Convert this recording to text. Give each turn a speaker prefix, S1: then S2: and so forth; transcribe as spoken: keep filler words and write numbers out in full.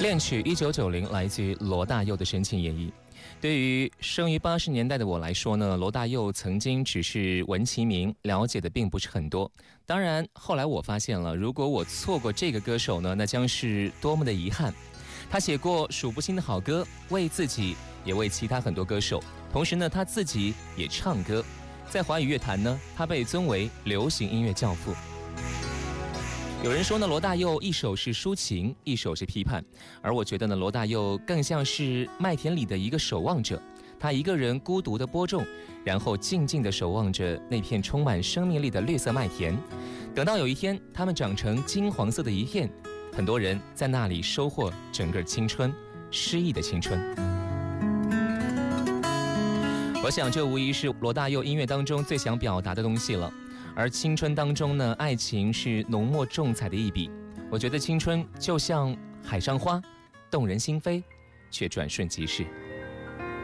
S1: 恋曲一九九零来自于罗大佑的深情演绎。对于生于八十年代的我来说呢，罗大佑曾经只是闻其名，了解的并不是很多。当然，后来我发现了，如果我错过这个歌手呢，那将是多么的遗憾。他写过数不清的好歌，为自己，也为其他很多歌手。同时呢，他自己也唱歌。在华语乐坛呢，他被尊为流行音乐教父。有人说呢，罗大佑一首是抒情，一首是批判，而我觉得呢，罗大佑更像是麦田里的一个守望者，他一个人孤独地播种，然后静静地守望着那片充满生命力的绿色麦田。等到有一天，它们长成金黄色的一片，很多人在那里收获整个青春，诗意的青春。我想，这无疑是罗大佑音乐当中最想表达的东西了。而青春当中呢，爱情是浓墨重彩的一笔。我觉得青春就像海上花，动人心扉，却转瞬即逝。